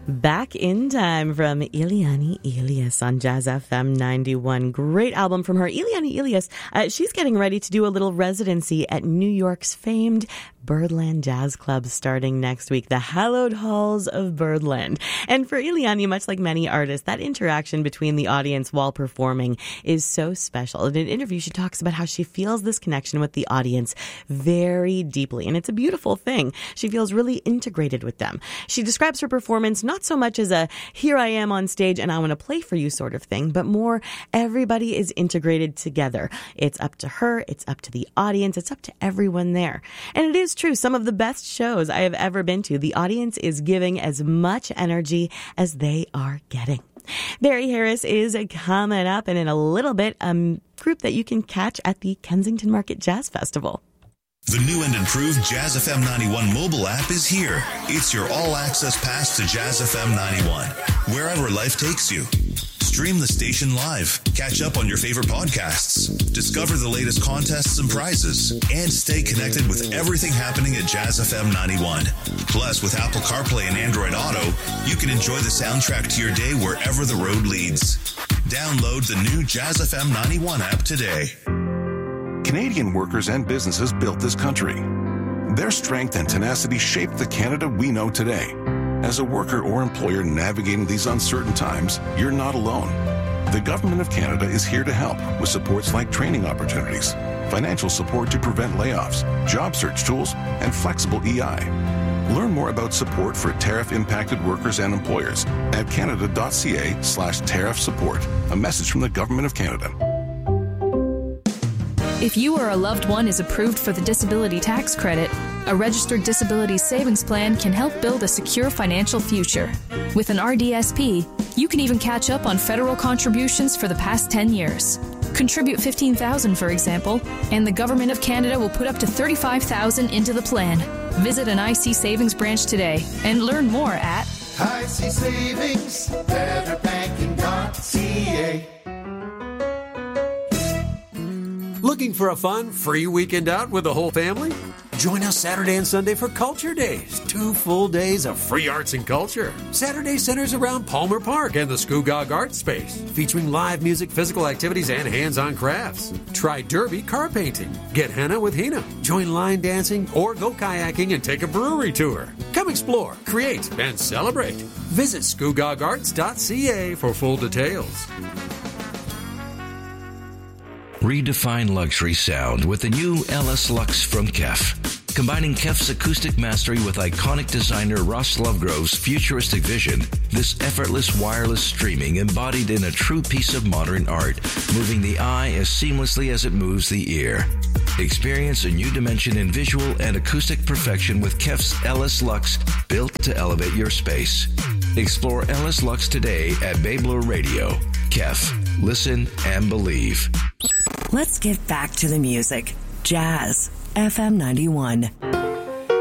Back in Time from Eliane Elias on Jazz FM 91. Great album from her. Eliane Elias, she's getting ready to do a little residency at New York's famed Birdland Jazz Club starting next week, the hallowed halls of Birdland. And for Eliane, much like many artists, that interaction between the audience while performing is so special. In an interview, she talks about how she feels this connection with the audience very deeply, and it's a beautiful thing. She feels really integrated with them. She describes her performance not so much as a here I am on stage and I want to play for you sort of thing, but more everybody is integrated together. It's up to her, it's up to the audience, it's up to everyone there. And it is true, some of the best shows I have ever been to, the audience is giving as much energy as they are getting. Barry Harris is coming up, and in a little bit, a group that you can catch at the Kensington Market Jazz Festival. The new and improved Jazz FM 91 mobile app is here. It's your all-access pass to Jazz FM 91, wherever life takes you. Stream the station live, catch up on your favorite podcasts, discover the latest contests and prizes, and stay connected with everything happening at Jazz FM 91. Plus, with Apple CarPlay and Android Auto, you can enjoy the soundtrack to your day wherever the road leads. Download the new Jazz FM 91 app today. Canadian workers and businesses built this country. Their strength and tenacity shaped the Canada we know today. As a worker or employer navigating these uncertain times, you're not alone. The Government of Canada is here to help with supports like training opportunities, financial support to prevent layoffs, job search tools, and flexible EI. Learn more about support for tariff-impacted workers and employers at canada.ca/tariff support. A message from the Government of Canada. If you or a loved one is approved for the disability tax credit, a registered disability savings plan can help build a secure financial future. With an RDSP, you can even catch up on federal contributions for the past 10 years. Contribute $15,000, for example, and the Government of Canada will put up to $35,000 into the plan. Visit an IC Savings branch today and learn more at IC Savings, betterbanking.ca. Looking for a fun, free weekend out with the whole family? Join us Saturday and Sunday for Culture Days. 2 full days of free arts and culture. Saturday centers around Palmer Park and the Scugog Art Space, featuring live music, physical activities, and hands-on crafts. Try derby car painting. Get henna with Hina. Join line dancing or go kayaking and take a brewery tour. Come explore, create, and celebrate. Visit scugogarts.ca for full details. Redefine luxury sound with the new LS Lux from KEF. Combining KEF's acoustic mastery with iconic designer Ross Lovegrove's futuristic vision, this effortless wireless streaming embodied in a true piece of modern art, moving the eye as seamlessly as it moves the ear. Experience a new dimension in visual and acoustic perfection with KEF's LS Lux, built to elevate your space. Explore LS Lux today at Babler Radio. KEF. Listen and believe. Let's get back to the music. Jazz FM 91.